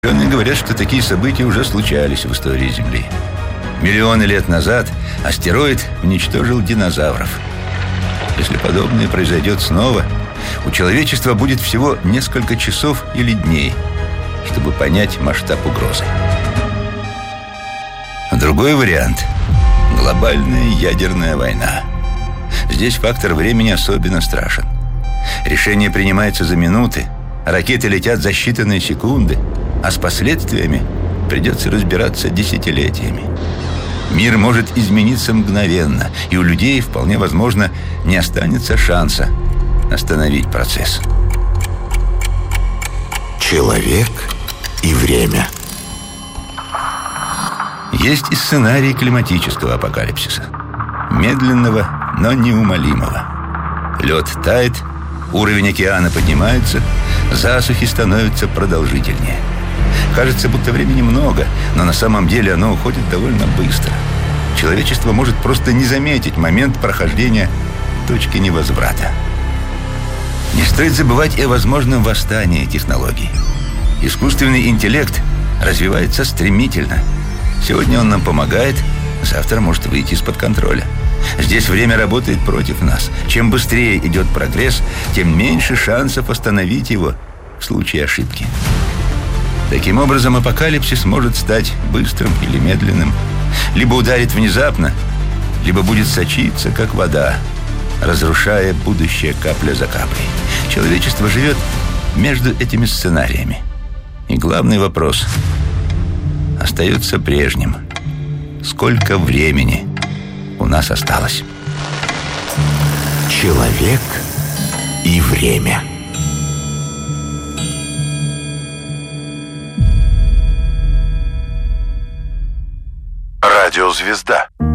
Ученые говорят, что такие события уже случались в истории Земли. Миллионы лет назад астероид уничтожил динозавров. Если подобное произойдет снова, у человечества будет всего несколько часов или дней, чтобы понять масштаб угрозы. Другой вариант – глобальная ядерная война. Здесь фактор времени особенно страшен. Решение принимается за минуты, ракеты летят за считанные секунды, а с последствиями придется разбираться десятилетиями. Мир может измениться мгновенно, и у людей, вполне возможно, не останется шанса остановить процесс. Человек и время. Есть и сценарий климатического апокалипсиса. Медленного, но неумолимого. Лед тает, уровень океана поднимается, засухи становятся продолжительнее. Кажется, будто времени много, но на самом деле оно уходит довольно быстро. Человечество может просто не заметить момент прохождения точки невозврата. Не стоит забывать и о возможном восстании технологий. Искусственный интеллект развивается стремительно. Сегодня он нам помогает, завтра может выйти из-под контроля. Здесь время работает против нас. Чем быстрее идет прогресс, тем меньше шансов остановить его в случае ошибки. Таким образом, апокалипсис может стать быстрым или медленным. Либо ударит внезапно, либо будет сочиться, как вода, разрушая будущее капля за каплей. Человечество живет между этими сценариями. И главный вопрос остается прежним. Сколько времени у нас осталось? Человек и время. Радиозвезда.